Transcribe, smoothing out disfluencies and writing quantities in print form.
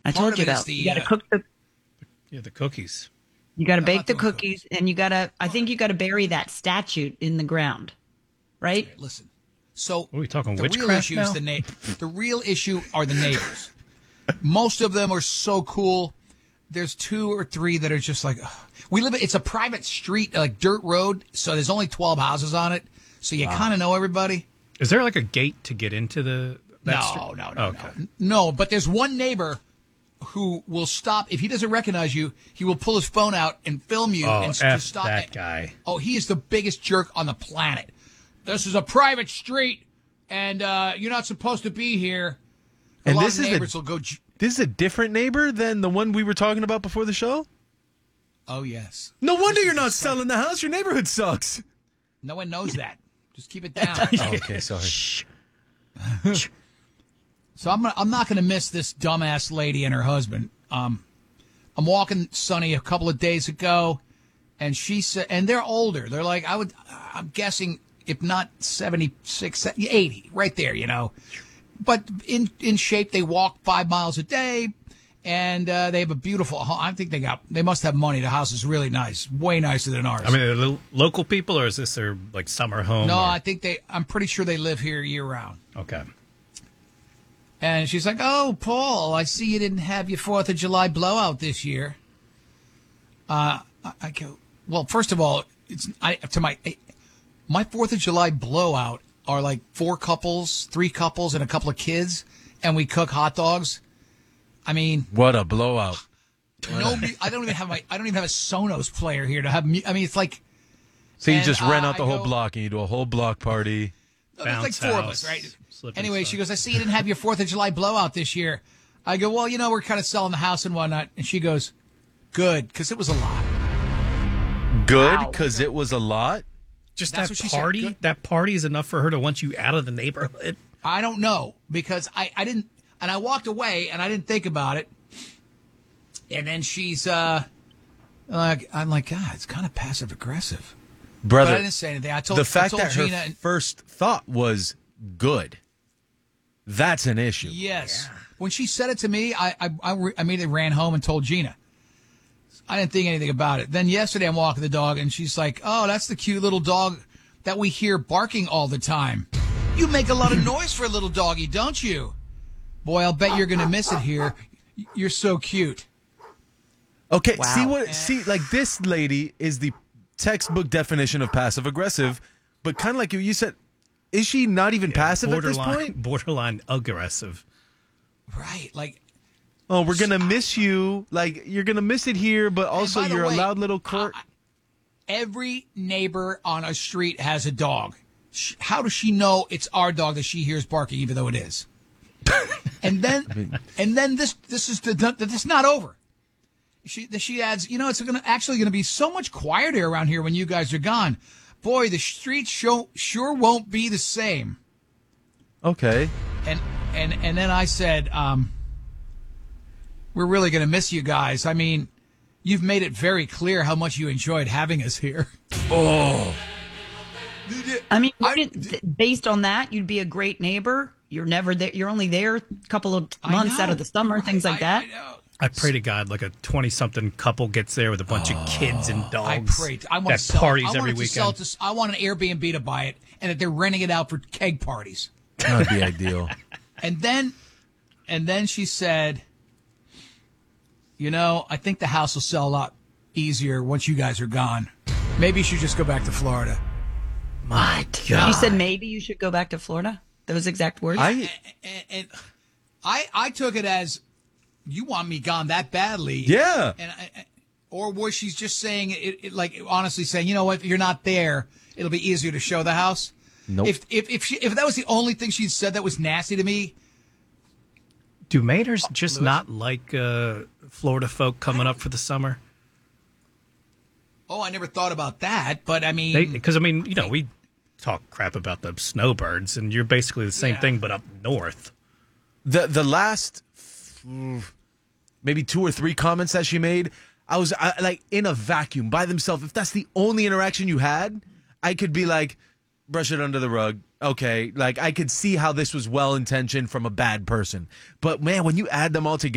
I told you about. You got to cook the cookies. You got to bake the cookies, and you got to. I think you got to bury that statue in the ground, right? Listen. So are we talking the witchcraft real issue now? is the real issue are the neighbors. Most of them are so cool. There's 2 or 3 that are just like, ugh. It's a private street, like dirt road, so there's only 12 houses on it, so you kind of know everybody. Is there like a gate to get into the? No. But there's one neighbor who will stop if he doesn't recognize you. He will pull his phone out and film you and just stop that guy. Oh, he is the biggest jerk on the planet. This is a private street, and you're not supposed to be here. And this is a different neighbor than the one we were talking about before the show? Oh, yes. No wonder you're not selling the house. Your neighborhood sucks. No one knows that. Just keep it down. Okay, sorry. So I'm not going to miss this dumbass lady and her husband. I'm walking Sunny a couple of days ago, and she said, and they're older. They're like, I'm guessing, if not 76, 80, right there, you know. But in shape, they walk 5 miles a day, and they have a beautiful home. I think they must have money. The house is really nice, way nicer than ours. I mean, are they local people, or is this their like summer home? No, I think I'm pretty sure they live here year round. Okay. And she's like, "Oh, Paul, I see you didn't have your 4th of July blowout this year." I go, well, first of all, my 4th of July blowout are like 3 couples, and a couple of kids, and we cook hot dogs. I mean, what a blowout! I don't even have a Sonos player here to have. I mean, it's like. So you just rent out the whole block, and you do a whole block party. There's like 4 of us, right? Anyway, she goes, "I see you didn't have your 4th of July blowout this year." I go, "Well, we're kind of selling the house and whatnot." And she goes, "Good, because it was a lot." Good, because it was a lot. Just that party? That party is enough for her to want you out of the neighborhood? I don't know, because I didn't, and I walked away, and I didn't think about it. And then she's, I'm like, God, it's kind of passive-aggressive. Brother, but I didn't say anything. I told Gina, her first thought was good. That's an issue. Yes. Yeah. When she said it to me, I immediately ran home and told Gina. I didn't think anything about it. Then yesterday I'm walking the dog, and she's like, "Oh, that's the cute little dog that we hear barking all the time. You make a lot of noise for a little doggy, don't you? Boy, I'll bet you're going to miss it here. You're so cute." Okay, wow. See, like this lady is the textbook definition of passive aggressive, but kind of like you said, is she not even passive at this point? Borderline aggressive. Right, like. Oh, we're going to miss you. Like, you're going to miss it here, but also you're a loud little court. Every neighbor on a street has a dog. How does she know it's our dog that she hears barking, even though it is? And then this is not over. She adds, it's actually going to be so much quieter around here when you guys are gone. Boy, the streets sure won't be the same. Okay. And then I said, we're really going to miss you guys. I mean, you've made it very clear how much you enjoyed having us here. Oh. I mean, based on that, you'd be a great neighbor. You're never there. You're only there a couple of months out of the summer, things like that. I know. I pray to God, like a 20-something couple gets there with a bunch of kids and dogs. I pray. I want to sell parties it. every weekend. I want an Airbnb to buy it, and that they're renting it out for keg parties. That would be ideal. And then she said, I think the house will sell a lot easier once you guys are gone. Maybe you should just go back to Florida. My God. She said maybe you should go back to Florida? Those exact words? I took it as, you want me gone that badly. Yeah. Or was she just saying it like honestly saying, you know what, if you're not there, it'll be easier to show the house? Nope. If that was the only thing she said that was nasty to me. Do Maters just not like Florida folk coming up for the summer? Oh, I never thought about that, but I mean... Because, we talk crap about the snowbirds, and you're basically the same thing, but up north. The last maybe 2 or 3 comments that she made, I was like in a vacuum by themselves. If that's the only interaction you had, I could be like, brush it under the rug. Okay, like I could see how this was well-intentioned from a bad person. But man, when you add them all together,